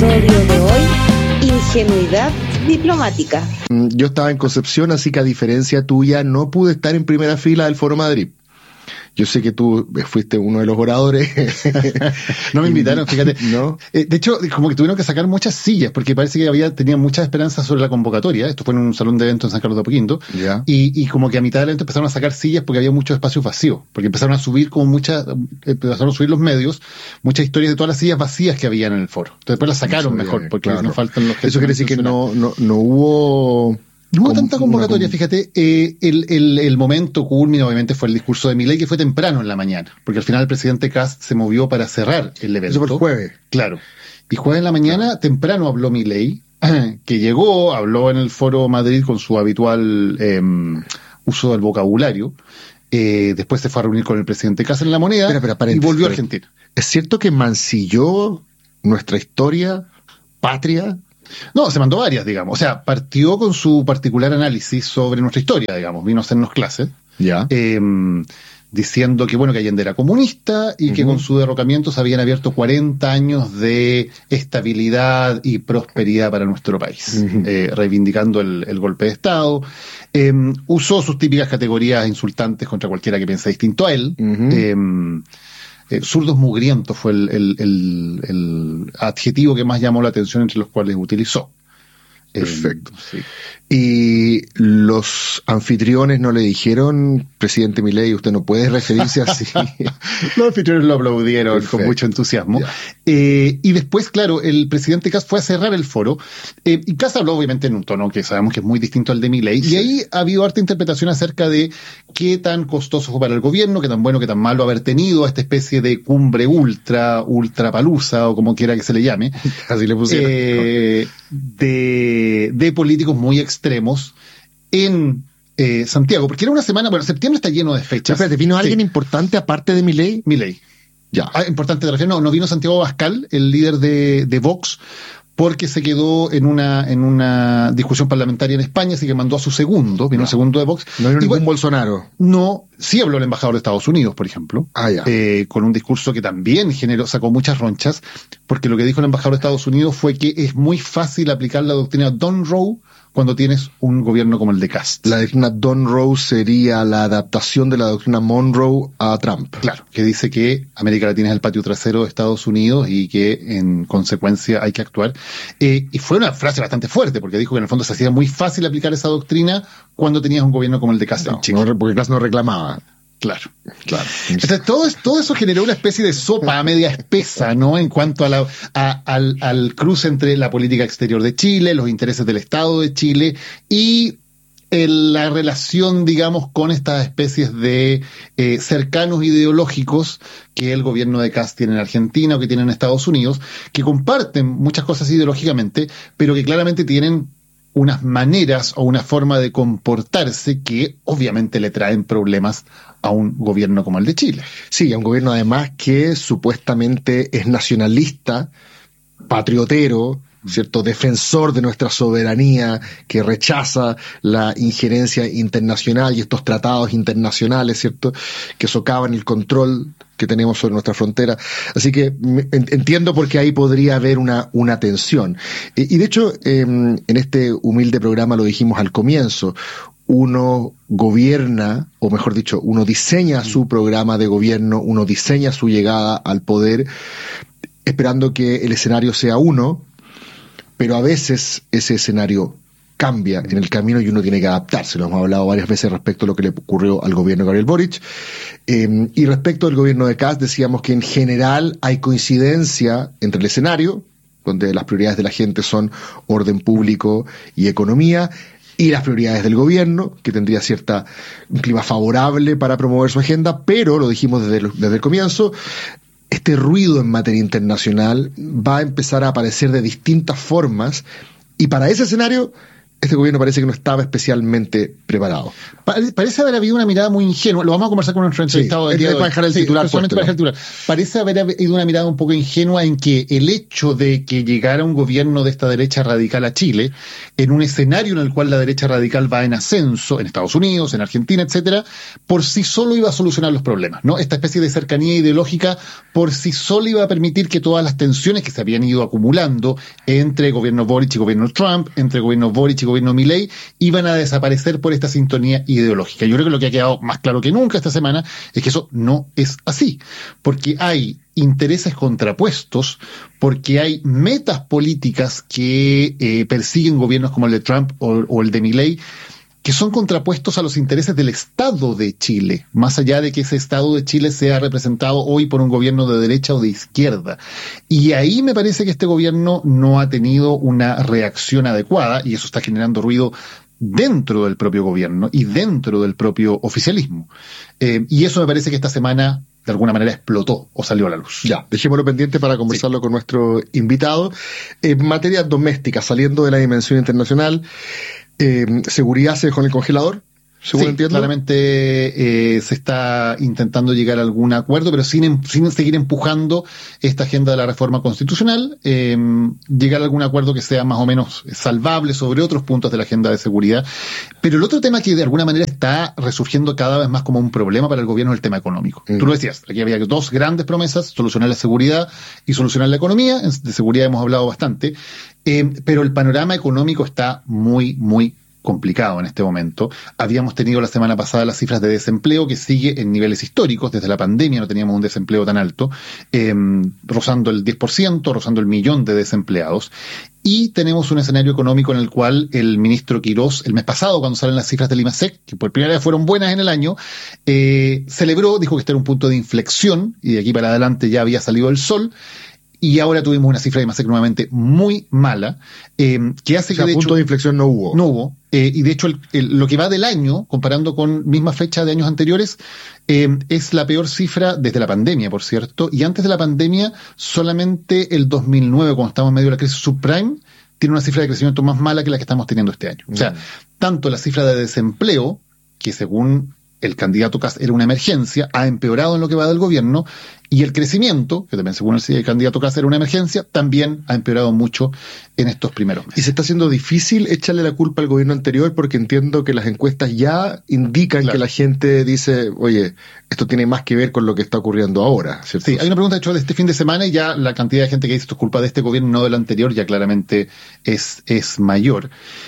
episodio de hoy, ingenuidad diplomática. Yo estaba en Concepción, así que a diferencia tuya no pude estar en primera fila del Foro Madrid. Yo sé que tú fuiste uno de los oradores. No me invitaron, fíjate. ¿No? De hecho, como que tuvieron que sacar muchas sillas, porque parece que tenían muchas esperanzas sobre la convocatoria. Esto fue en un salón de eventos en San Carlos de Apoquindo. Ya. Y como que a mitad del evento empezaron a sacar sillas porque había muchos espacios vacíos. Porque empezaron a subir los medios, muchas historias de todas las sillas vacías que habían en el foro. Entonces después las sacaron mejor, porque claro. nos faltan los que... Eso quiere decir que no hubo... No hubo tanta convocatoria, fíjate. El momento culmine obviamente fue el discurso de Milei, que fue temprano en la mañana, porque al final el presidente Kast se movió para cerrar el evento. Eso fue el jueves. Claro. Y jueves en la mañana, temprano habló Milei, que llegó, habló en el Foro Madrid con su habitual uso del vocabulario. Después se fue a reunir con el presidente Kast en La Moneda y volvió a Argentina. ¿Es cierto que mancilló nuestra historia, patria? No, se mandó varias, digamos. O sea, partió con su particular análisis sobre nuestra historia, digamos. Vino a hacernos clases. Ya. Diciendo que, bueno, que Allende era comunista y que con su derrocamiento se habían abierto 40 años de estabilidad y prosperidad para nuestro país. Reivindicando el golpe de Estado. Usó sus típicas categorías insultantes contra cualquiera que piense distinto a él. Zurdos mugrientos fue el adjetivo que más llamó la atención entre los cuales utilizó. Perfecto. Sí. Y los anfitriones no le dijeron, presidente Milei, usted no puede referirse así. Los anfitriones lo aplaudieron. Perfecto. Con mucho entusiasmo. Y después, claro, el presidente Kast fue a cerrar el foro. Y Kast habló obviamente en un tono que sabemos que es muy distinto al de Milei. Sí. Y ahí ha habido harta interpretación acerca de qué tan costoso fue para el gobierno, qué tan bueno, qué tan malo haber tenido a esta especie de cumbre ultra palusa, o como quiera que se le llame. Así le pusieron. De políticos muy extremos en Santiago, porque era una semana, bueno, septiembre está lleno de fechas. Espérate, ¿vino alguien importante aparte de Milei? Milei. Ya. Importante de refiero, no vino Santiago Abascal, el líder de Vox, porque se quedó en una discusión parlamentaria en España, así que mandó a su segundo, vino el segundo de Vox. No vino ningún Bolsonaro. No, sí habló el embajador de Estados Unidos, por ejemplo, con un discurso que también sacó muchas ronchas, porque lo que dijo el embajador de Estados Unidos fue que es muy fácil aplicar la doctrina Monroe cuando tienes un gobierno como el de Kast. La doctrina Monroe sería la adaptación de la doctrina Monroe a Trump. Claro, que dice que América Latina es el patio trasero de Estados Unidos y que en consecuencia hay que actuar. Y fue una frase bastante fuerte, porque dijo que en el fondo se hacía muy fácil aplicar esa doctrina cuando tenías un gobierno como el de Kast en Chile. No, porque Kast no reclamaba. Claro. Entonces, todo eso generó una especie de sopa media espesa, ¿no? En cuanto al cruce entre la política exterior de Chile, los intereses del Estado de Chile y la relación, digamos, con estas especies de cercanos ideológicos que el gobierno de Kast tiene en Argentina o que tiene en Estados Unidos, que comparten muchas cosas ideológicamente, pero que claramente tienen unas maneras o una forma de comportarse que obviamente le traen problemas a un gobierno como el de Chile. Sí, a un gobierno además que supuestamente es nacionalista, patriotero, ¿cierto? Defensor de nuestra soberanía, que rechaza la injerencia internacional y estos tratados internacionales, ¿cierto? Que socavan el control que tenemos sobre nuestra frontera. Así que entiendo por qué ahí podría haber una tensión. Y de hecho, en este humilde programa lo dijimos al comienzo, uno gobierna, o mejor dicho, uno diseña su programa de gobierno, uno diseña su llegada al poder, esperando que el escenario sea uno, pero a veces ese escenario cambia en el camino y uno tiene que adaptarse. Lo hemos hablado varias veces respecto a lo que le ocurrió al gobierno de Gabriel Boric. Y respecto al gobierno de Kast, decíamos que en general hay coincidencia entre el escenario, donde las prioridades de la gente son orden público y economía, y las prioridades del gobierno, que tendría un clima favorable para promover su agenda, pero, lo dijimos desde el comienzo, este ruido en materia internacional va a empezar a aparecer de distintas formas, y para ese escenario este gobierno parece que no estaba especialmente preparado. Parece haber habido una mirada muy ingenua. Lo vamos a conversar con nuestro entrevistado del día de hoy. Para dejar el titular solamente para dejar el titular. Parece haber habido una mirada un poco ingenua en que el hecho de que llegara un gobierno de esta derecha radical a Chile, en un escenario en el cual la derecha radical va en ascenso, en Estados Unidos, en Argentina, etcétera, por sí solo iba a solucionar los problemas, ¿no? Esta especie de cercanía ideológica por sí solo iba a permitir que todas las tensiones que se habían ido acumulando entre gobierno Boric y gobierno Trump, entre gobierno Boric y gobierno Milei, iban a desaparecer por esta sintonía ideológica. Yo creo que lo que ha quedado más claro que nunca esta semana es que eso no es así, porque hay intereses contrapuestos, porque hay metas políticas que persiguen gobiernos como el de Trump o el de Milei, que son contrapuestos a los intereses del Estado de Chile, más allá de que ese Estado de Chile sea representado hoy por un gobierno de derecha o de izquierda. Y ahí me parece que este gobierno no ha tenido una reacción adecuada, y eso está generando ruido dentro del propio gobierno y dentro del propio oficialismo. Y eso me parece que esta semana de alguna manera explotó o salió a la luz. Ya, dejémoslo pendiente para conversarlo con nuestro invitado. En materia doméstica, saliendo de la dimensión internacional, seguridad se dejó en el congelador, según entiendo. Claramente se está intentando llegar a algún acuerdo, pero sin seguir empujando esta agenda de la reforma constitucional, llegar a algún acuerdo que sea más o menos salvable sobre otros puntos de la agenda de seguridad. Pero el otro tema que de alguna manera está resurgiendo cada vez más como un problema para el gobierno es el tema económico. Tú lo decías, aquí había dos grandes promesas: solucionar la seguridad y solucionar la economía. De seguridad hemos hablado bastante, pero el panorama económico está muy, muy complicado en este momento. Habíamos tenido la semana pasada las cifras de desempleo que sigue en niveles históricos. Desde la pandemia no teníamos un desempleo tan alto, rozando el 10%, rozando el 1.000.000 de desempleados. Y tenemos un escenario económico en el cual el ministro Quirós, el mes pasado, cuando salen las cifras del IMASEC, que por primera vez fueron buenas en el año, celebró, dijo que este era un punto de inflexión, y de aquí para adelante ya había salido el sol. Y ahora tuvimos una cifra de IMASEC nuevamente muy mala, que hace que de punto hecho de inflexión no hubo. No hubo. Y de hecho lo que va del año, comparando con misma fecha de años anteriores, es la peor cifra desde la pandemia, por cierto. Y antes de la pandemia, solamente el 2009, cuando estábamos en medio de la crisis subprime, tiene una cifra de crecimiento más mala que la que estamos teniendo este año. O sea, tanto la cifra de desempleo, que según el candidato Kast era una emergencia, ha empeorado en lo que va del gobierno, y el crecimiento, que también según el candidato Kast era una emergencia, también ha empeorado mucho en estos primeros meses. Y se está haciendo difícil echarle la culpa al gobierno anterior, porque entiendo que las encuestas ya indican que la gente dice, oye, esto tiene más que ver con lo que está ocurriendo ahora, ¿cierto? Sí, hay una pregunta hecha de este fin de semana, y ya la cantidad de gente que dice esto es culpa de este gobierno, no del anterior, ya claramente es mayor.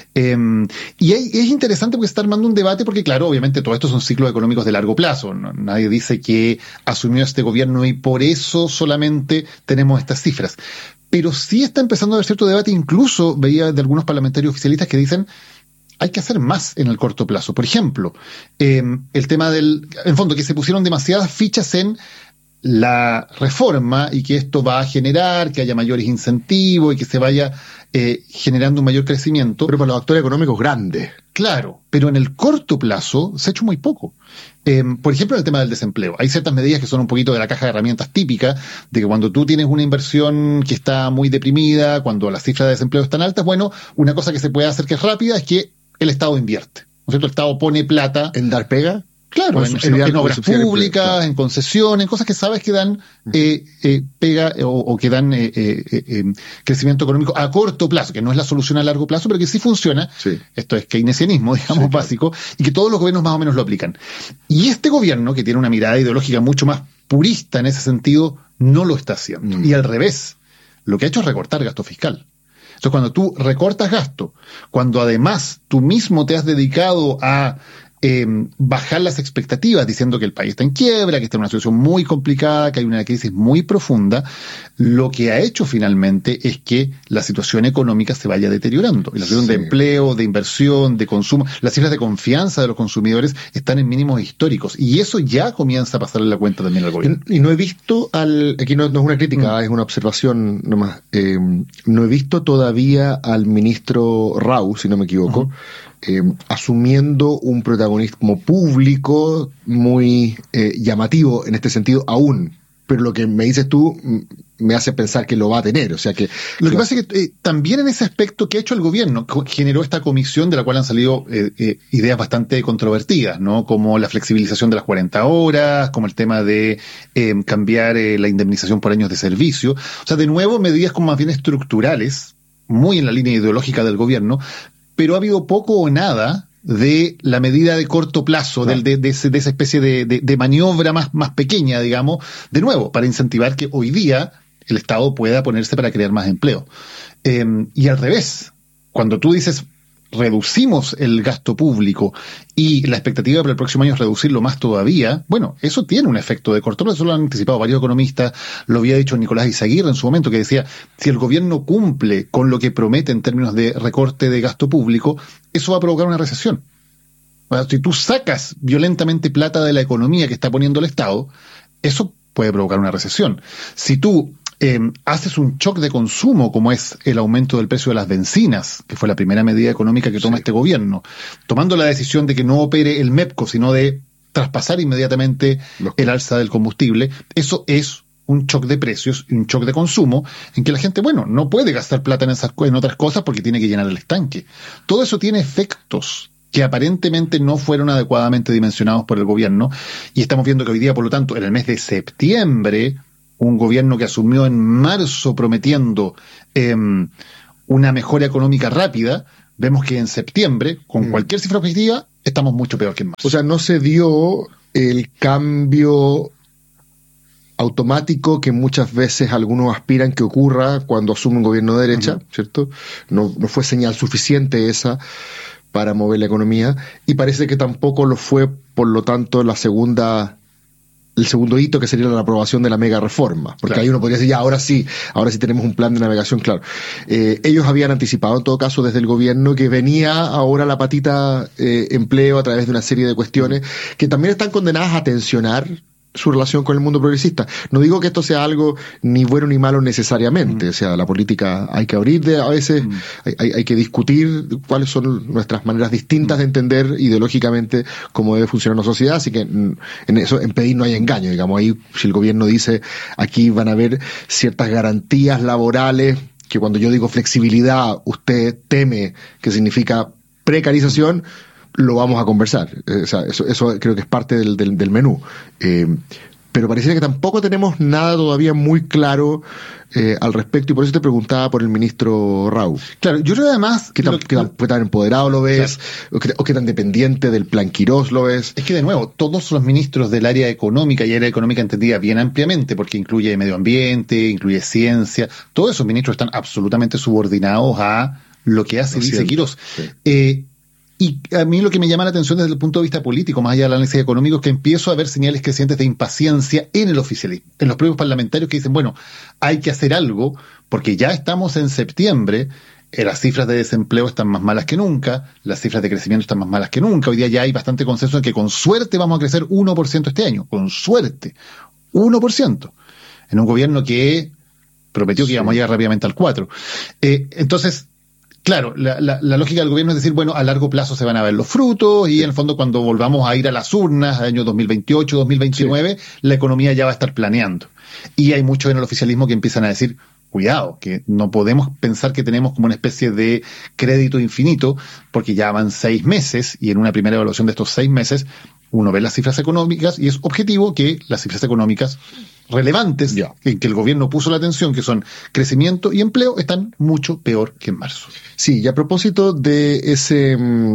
Y es interesante porque se está armando un debate, porque claro, obviamente todo esto son ciclos económicos de largo plazo. Nadie dice que asumió este gobierno y por eso solamente tenemos estas cifras. Pero sí está empezando a haber cierto debate, incluso veía de algunos parlamentarios oficialistas que dicen hay que hacer más en el corto plazo. Por ejemplo, el tema en fondo, que se pusieron demasiadas fichas en la reforma y que esto va a generar que haya mayores incentivos y que se vaya generando un mayor crecimiento. Pero para los actores económicos grandes. Claro, pero en el corto plazo se ha hecho muy poco. Por ejemplo, en el tema del desempleo. Hay ciertas medidas que son un poquito de la caja de herramientas típica, de que cuando tú tienes una inversión que está muy deprimida, cuando las cifras de desempleo están altas, bueno, una cosa que se puede hacer que es rápida es que el Estado invierte. ¿No es cierto? El Estado pone plata. ¿En dar pega? Claro, en obras públicas, en concesiones, en cosas que sabes que dan pega o que dan crecimiento económico a corto plazo, que no es la solución a largo plazo, pero que sí funciona. Sí. Esto es keynesianismo, digamos, sí, básico, y que todos los gobiernos más o menos lo aplican. Y este gobierno, que tiene una mirada ideológica mucho más purista en ese sentido, no lo está haciendo. Y al revés, lo que ha hecho es recortar gasto fiscal. Entonces, cuando tú recortas gasto, cuando además tú mismo te has dedicado a bajar las expectativas diciendo que el país está en quiebra, que está en una situación muy complicada, que hay una crisis muy profunda, lo que ha hecho finalmente es que la situación económica se vaya deteriorando. Y la situación de empleo, de inversión, de consumo, las cifras de confianza de los consumidores están en mínimos históricos. Y eso ya comienza a pasarle la cuenta también al gobierno. Y no he visto aquí no es una crítica, es una observación nomás. No he visto todavía al ministro Rau, si no me equivoco, asumiendo un protagonismo público muy llamativo en este sentido aún. pero lo que me dices tú me hace pensar que lo va a tener. O sea que lo que pasa es que también en ese aspecto que ha hecho el gobierno, generó esta comisión de la cual han salido ideas bastante controvertidas, ¿no? Como la flexibilización de las 40 horas, como el tema de cambiar la indemnización por años de servicio. O sea, de nuevo, medidas como más bien estructurales, muy en la línea ideológica del gobierno, pero ha habido poco o nada de la medida de corto plazo, claro, de esa especie de maniobra más pequeña, digamos, de nuevo, para incentivar que hoy día el Estado pueda ponerse para crear más empleo. Y al revés, cuando tú dices reducimos el gasto público y la expectativa para el próximo año es reducirlo más todavía, bueno, eso tiene un efecto de corto plazo. Eso lo han anticipado varios economistas, lo había dicho Nicolás Izaguirre en su momento, que decía, si el gobierno cumple con lo que promete en términos de recorte de gasto público, eso va a provocar una recesión. Bueno, si tú sacas violentamente plata de la economía que está poniendo el Estado, eso puede provocar una recesión. Si tú haces un shock de consumo, como es el aumento del precio de las bencinas, que fue la primera medida económica que toma este gobierno, tomando la decisión de que no opere el MEPCO, sino de traspasar inmediatamente el alza del combustible, eso es un shock de precios y un shock de consumo en que la gente, bueno, no puede gastar plata en otras cosas porque tiene que llenar el estanque. Todo eso tiene efectos que aparentemente no fueron adecuadamente dimensionados por el gobierno, y estamos viendo que hoy día, por lo tanto, en el mes de septiembre, un gobierno que asumió en marzo prometiendo una mejora económica rápida, vemos que en septiembre, con cualquier cifra objetiva, estamos mucho peor que en marzo. O sea, no se dio el cambio automático que muchas veces algunos aspiran que ocurra cuando asume un gobierno de derecha, ¿cierto? No fue señal suficiente esa para mover la economía, y parece que tampoco lo fue, por lo tanto, el segundo hito, que sería la aprobación de la mega reforma, porque claro, ahí uno podría decir, ya, ahora sí tenemos un plan de navegación, claro. Ellos habían anticipado, en todo caso, desde el gobierno, que venía ahora la patita empleo a través de una serie de cuestiones que también están condenadas a tensionar su relación con el mundo progresista. No digo que esto sea algo ni bueno ni malo necesariamente, o sea, la política hay que abrir a veces, hay que discutir cuáles son nuestras maneras distintas de entender ideológicamente cómo debe funcionar una sociedad, así que en eso, en pedir no hay engaño, digamos. Ahí, si el gobierno dice, aquí van a haber ciertas garantías laborales, que cuando yo digo flexibilidad, usted teme que significa precarización, lo vamos a conversar. O sea, eso creo que es parte del menú. Pero pareciera que tampoco tenemos nada todavía muy claro al respecto, y por eso te preguntaba por el ministro Rau. Claro, yo creo además... ¿Qué tan empoderado lo ves? Claro. ¿O qué tan dependiente del plan Quirós lo ves? Es que, de nuevo, todos los ministros del área económica, y área económica entendida bien ampliamente, porque incluye medio ambiente, incluye ciencia, todos esos ministros están absolutamente subordinados a lo que hace, dice Quirós. Sí. Y a mí lo que me llama la atención desde el punto de vista político, más allá del análisis económico, es que empiezo a ver señales crecientes de impaciencia en el oficialismo, en los propios parlamentarios, que dicen, bueno, hay que hacer algo, porque ya estamos en septiembre, las cifras de desempleo están más malas que nunca, las cifras de crecimiento están más malas que nunca. Hoy día ya hay bastante consenso en que con suerte vamos a crecer 1% este año, con suerte, 1%, en un gobierno que prometió que íbamos a llegar rápidamente al 4%. Entonces, claro, la lógica del gobierno es decir, bueno, a largo plazo se van a ver los frutos, y en el fondo cuando volvamos a ir a las urnas, año 2028, 2029, la economía ya va a estar planeando. Y hay muchos en el oficialismo que empiezan a decir, cuidado, que no podemos pensar que tenemos como una especie de crédito infinito, porque ya van 6 meses, y en una primera evaluación de estos 6 meses, uno ve las cifras económicas, y es objetivo que las cifras económicas relevantes en que el gobierno puso la atención, que son crecimiento y empleo, están mucho peor que en marzo. Sí, y a propósito de ese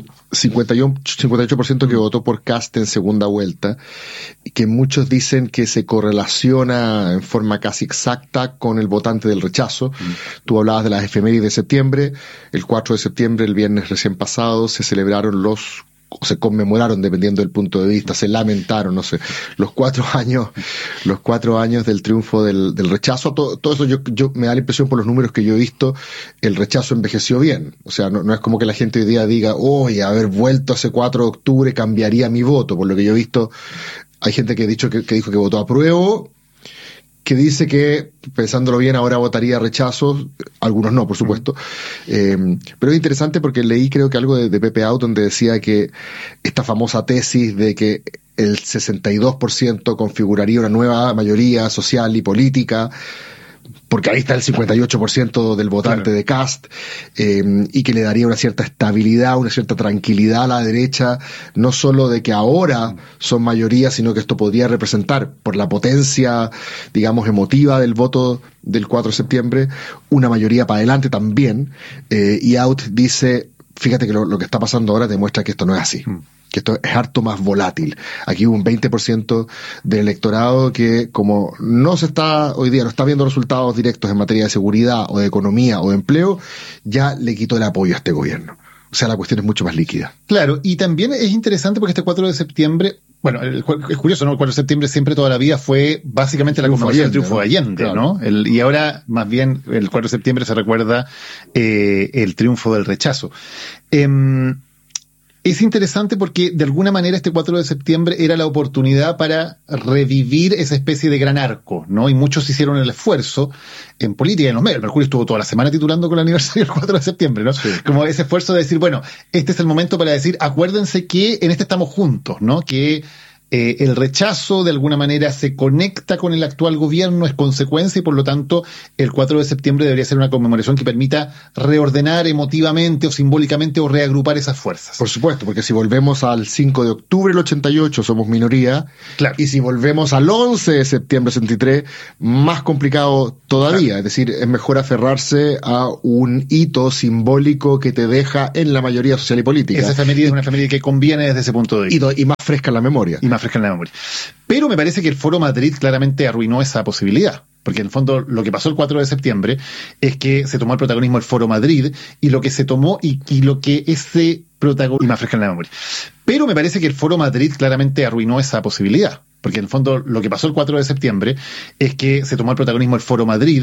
58% que votó por Kast en segunda vuelta, que muchos dicen que se correlaciona en forma casi exacta con el votante del rechazo. Tú hablabas de las efemérides de septiembre. El 4 de septiembre, el viernes recién pasado, se celebraron o se conmemoraron, dependiendo del punto de vista, se lamentaron, no sé, los 4 años del triunfo del rechazo. Todo eso yo me da la impresión, por los números que yo he visto, el rechazo envejeció bien. O sea, no es como que la gente hoy día diga, oye, haber vuelto ese 4 de octubre cambiaría mi voto. Por lo que yo he visto, hay gente que dijo que votó apruebo, que dice que, pensándolo bien, ahora votaría rechazo, algunos no, por supuesto, pero es interesante porque leí creo que algo de Pepe Out donde decía que esta famosa tesis de que el 62% configuraría una nueva mayoría social y política, porque ahí está el 58% del votante de Kast, y que le daría una cierta estabilidad, una cierta tranquilidad a la derecha, no solo de que ahora son mayoría, sino que esto podría representar, por la potencia, digamos, emotiva del voto del 4 de septiembre, una mayoría para adelante también, y Out dice, fíjate que lo que está pasando ahora demuestra que esto no es así. Que esto es harto más volátil. Aquí hubo un 20% del electorado que, como hoy día no está viendo resultados directos en materia de seguridad o de economía o de empleo, ya le quitó el apoyo a este gobierno. O sea, la cuestión es mucho más líquida. Claro, y también es interesante porque este 4 de septiembre, bueno, es curioso, ¿no? El 4 de septiembre siempre toda la vida fue básicamente la conmemoración del triunfo de Allende, claro, ¿no? Y ahora, más bien, el 4 de septiembre se recuerda el triunfo del rechazo. Es interesante porque de alguna manera este 4 de septiembre era la oportunidad para revivir esa especie de gran arco, ¿no? Y muchos hicieron el esfuerzo en política y en los medios. El Mercurio estuvo toda la semana titulando con el aniversario del 4 de septiembre, ¿no? Sí. Como ese esfuerzo de decir, bueno, este es el momento para decir, acuérdense que en este estamos juntos, ¿no? Que el rechazo de alguna manera se conecta con el actual gobierno, es consecuencia y por lo tanto el 4 de septiembre debería ser una conmemoración que permita reordenar emotivamente o simbólicamente o reagrupar esas fuerzas. Por supuesto, porque si volvemos al 5 de octubre del 88 somos minoría, claro, y si volvemos al 11 de septiembre del 63, más complicado todavía, claro. Es decir, es mejor aferrarse a un hito simbólico que te deja en la mayoría social y política. Esa familia es una familia que conviene desde ese punto de vista. Y más fresca en la memoria. Fresca en la memoria. Pero me parece que el Foro Madrid claramente arruinó esa posibilidad. Porque en el fondo lo que pasó el 4 de septiembre es que se tomó el protagonismo el Foro Madrid y lo que se tomó y lo que ese protagonismo... Y más fresca en la memoria. Pero me parece que el Foro Madrid claramente arruinó esa posibilidad. Porque en el fondo lo que pasó el 4 de septiembre es que se tomó el protagonismo el Foro Madrid